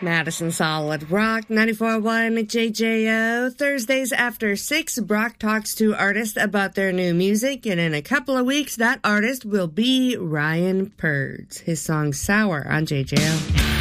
Madison Solid Rock 94.1 JJO. Thursdays after 6, Brock talks to artists about their new music, and in a couple of weeks, that artist will be Ryan Purds. His song Sour on JJO.